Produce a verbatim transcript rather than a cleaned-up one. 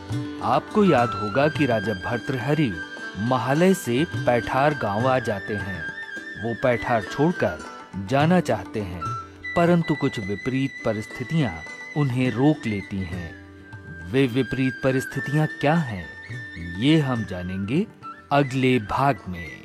आपको याद होगा कि राजा भर्तृहरि महालय से पैठार गांव आ जाते हैं। वो पैठार छोड़कर जाना चाहते हैं, परंतु कुछ विपरीत परिस्थितियां उन्हें रोक लेती हैं। वे विपरीत परिस्थितियां क्या हैं, ये हम जानेंगे अगले भाग में।